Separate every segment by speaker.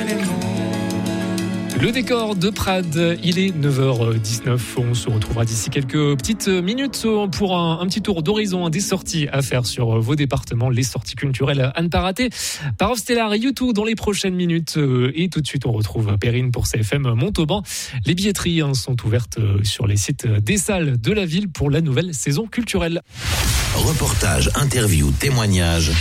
Speaker 1: Le décor de Prades, il est 9h19. On se retrouvera d'ici quelques petites minutes pour un petit tour d'horizon, des sorties à faire sur vos départements, les sorties culturelles à ne pas rater. Par Stellar et YouTube dans les prochaines minutes. Et tout de suite, on retrouve Perrine pour CFM Montauban. Les billetteries sont ouvertes sur les sites des salles de la ville pour la nouvelle saison culturelle.
Speaker 2: Reportage, interview, témoignage,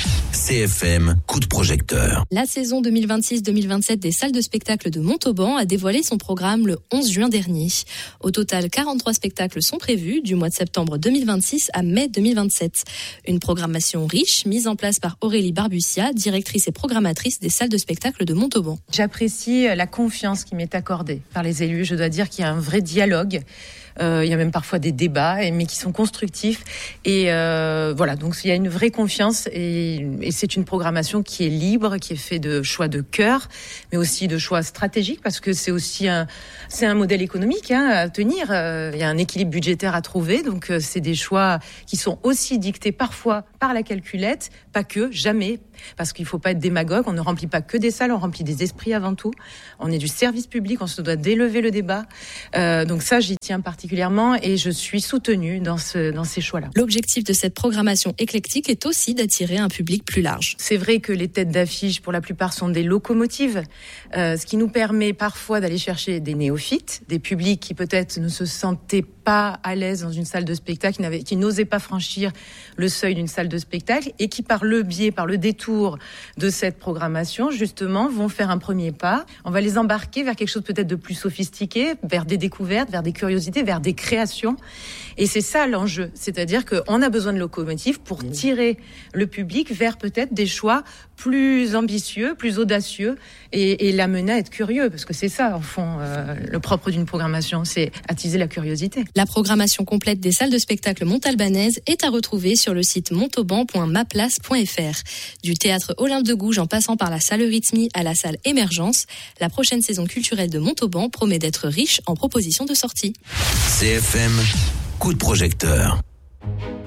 Speaker 2: CFM, coup de projecteur.
Speaker 3: La saison 2026-2027 des salles de spectacle de Montauban a dévoilé son programme le 11 juin dernier. Au total, 43 spectacles sont prévus du mois de septembre 2026 à mai 2027. Une programmation riche mise en place par Aurélie Barbucia, directrice et programmatrice des salles de spectacle de Montauban.
Speaker 4: J'apprécie la confiance qui m'est accordée par les élus. Je dois dire qu'il y a un vrai dialogue. Il y a même parfois des débats, mais qui sont constructifs. Et voilà, donc il y a une vraie confiance et c'est une programmation qui est libre, qui est faite de choix de cœur, mais aussi de choix stratégiques, parce que c'est aussi un modèle économique à tenir. Il y a un équilibre budgétaire à trouver, donc c'est des choix qui sont aussi dictés parfois par la calculette, pas que, jamais. Parce qu'il ne faut pas être démagogue, on ne remplit pas que des salles, on remplit des esprits avant tout. On est du service public, on se doit d'élever le débat. Donc ça, j'y tiens particulièrement et je suis soutenue dans ces choix-là.
Speaker 3: L'objectif de cette programmation éclectique est aussi d'attirer un public plus large.
Speaker 4: C'est vrai que les têtes d'affiche, pour la plupart, sont des locomotives, ce qui nous permet parfois d'aller chercher des néophytes, des publics qui peut-être ne se sentaient pas à l'aise dans une salle de spectacle, qui n'osaient pas franchir le seuil d'une salle de spectacle et qui, par le détour de cette programmation, justement, vont faire un premier pas. On va les embarquer vers quelque chose peut-être de plus sophistiqué, vers des découvertes, vers des curiosités, vers des créations. Et c'est ça l'enjeu. C'est-à-dire qu'on a besoin de locomotives pour tirer le public vers peut-être des choix plus ambitieux, plus audacieux et l'amener à être curieux. Parce que c'est ça, en fond, le propre d'une programmation, c'est attiser la curiosité.
Speaker 3: La programmation complète des salles de spectacle montalbanaises est à retrouver sur le site montauban.maplace.fr. Du théâtre Olympe de Gouges en passant par la salle Eurythmie à la salle Émergence, la prochaine saison culturelle de Montauban promet d'être riche en propositions de sorties.
Speaker 2: CFM, coup de projecteur.